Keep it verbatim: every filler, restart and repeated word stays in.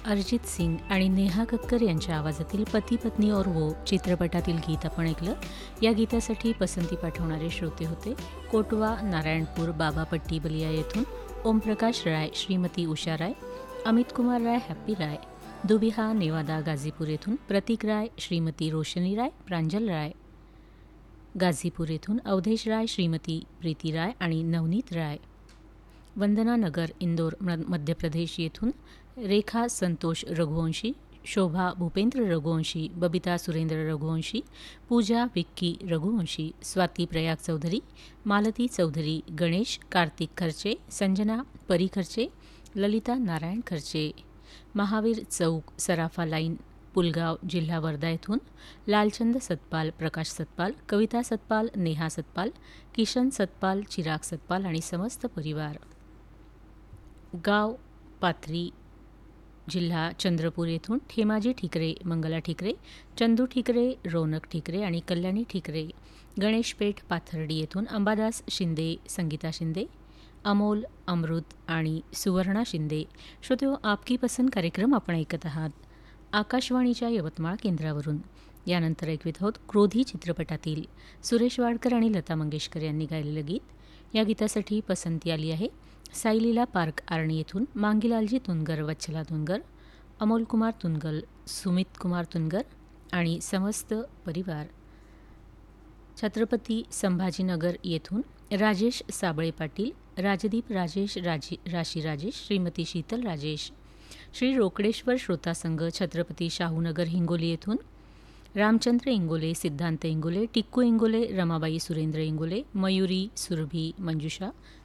अरिजित सिंग आणि नेहा कक्कर यांच्या आवाजातील पती पत्नी और वो चित्रपटातील गीत आपण ऐकलं. या गीतासाठी पसंती पाठवणारे श्रोते होते कोटवा, नारायणपूर, बाबापट्टी, बलिया येथून ओमप्रकाश राय, श्रीमती उषा राय, अमित कुमार राय, हॅप्पी राय, दुबिहा, नेवादा, गाझीपूर येथून प्रतीक राय, श्रीमती रोशनी राय, प्रांजल राय, गाझीपूर येथून अवधेश राय, श्रीमती प्रीती राय आणि नवनीत राय, वंदना नगर, इंदोर, मध्य प्रदेश येथून रेखा संतोष रघुवंशी, शोभा भूपेंद्र रघुवंशी, बबिता सुरेंद्र रघुवंशी, पूजा विक्की रघुवंशी, स्वाती प्रयाग चौधरी, मालती चौधरी, गणेश कार्तिक खर्चे, संजना परी खर्चे, ललिता नारायण खर्चे, महावीर चौक, सराफा लाईन, पुलगाव, जिल्हा वर्धा येथून लालचंद सतपाल, प्रकाश सतपाल, कविता सतपाल, नेहा सतपाल, किशन सतपाल, चिराग सतपाल आणि समस्त परिवार. गाव पाथरी, जिल्हा चंद्रपूर येथून ठेमाजी ठिकरे, मंगला ठिकरे, चंदू ठिकरे, रौनक ठिकरे आणि कल्याणी ठिकरे, गणेशपेठ पाथर्डी येथून अंबादास शिंदे, संगीता शिंदे, अमोल, अमृत आणि सुवर्णा शिंदे. श्रोत्यो, आपकी पसंद कार्यक्रम आपण ऐकत आहात आकाशवाणीच्या यवतमाळ केंद्रावरून. यानंतर ऐकवीत आहोत क्रोधी चित्रपटातील सुरेश वाडकर आणि लता मंगेशकर यांनी गायलेलं गीत. या गीतासाठी पसंती आली आहे साईलीला पार्क, आर्णी येथून मांगीलालजी तुनगर, वच्छला तुनगर, अमोल कुमार तुनगल, सुमित कुमार तुनगर आणि समस्त परिवार. छत्रपती संभाजीनगर येथून राजेश साबळे पाटील, राजदीप राजेश, राजी राशी राजेश, श्रीमती शीतल राजेश, श्री रोकडेश्वर श्रोता संघ, छत्रपती शाहूनगर हिंगोली येथून रामचंद्र इंगोले, सिद्धांत इंगोले, टिक्कू इंगोले, रमाबाई सुरेंद्र इंगोले, मयुरी, सुरभी, मंजुषा,